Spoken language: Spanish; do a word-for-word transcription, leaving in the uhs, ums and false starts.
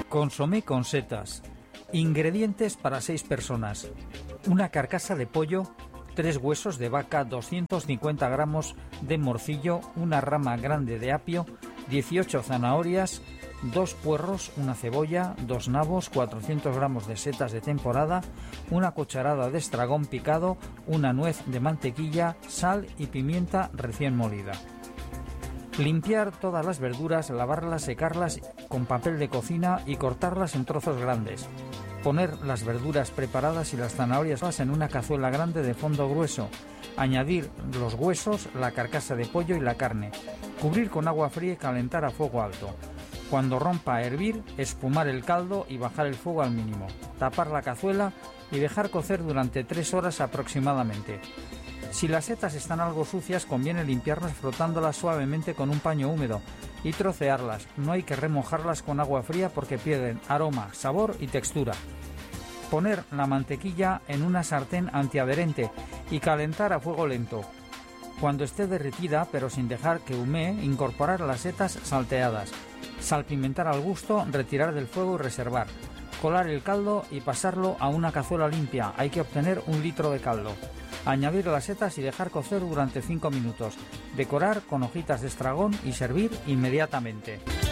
Consomé con setas. Ingredientes para seis personas. Una carcasa de pollo, tres huesos de vaca, doscientos cincuenta gramos de morcillo, una rama grande de apio, dieciocho zanahorias, dos puerros, una cebolla, dos nabos, cuatrocientos gramos de setas de temporada, una cucharada de estragón picado, una nuez de mantequilla, sal y pimienta recién molida. Limpiar todas las verduras, lavarlas, secarlas con papel de cocina y cortarlas en trozos grandes. Poner las verduras preparadas y las zanahorias en una cazuela grande de fondo grueso. Añadir los huesos, la carcasa de pollo y la carne. Cubrir con agua fría y calentar a fuego alto. Cuando rompa a hervir, espumar el caldo y bajar el fuego al mínimo. Tapar la cazuela y dejar cocer durante tres horas aproximadamente. Si las setas están algo sucias, conviene limpiarlas frotándolas suavemente con un paño húmedo y trocearlas. No hay que remojarlas con agua fría porque pierden aroma, sabor y textura. Poner la mantequilla en una sartén antiadherente y calentar a fuego lento. Cuando esté derretida, pero sin dejar que humee, incorporar las setas salteadas. Salpimentar al gusto, retirar del fuego y reservar. Colar el caldo y pasarlo a una cazuela limpia. Hay que obtener un litro de caldo. Añadir las setas y dejar cocer durante cinco minutos. Decorar con hojitas de estragón y servir inmediatamente.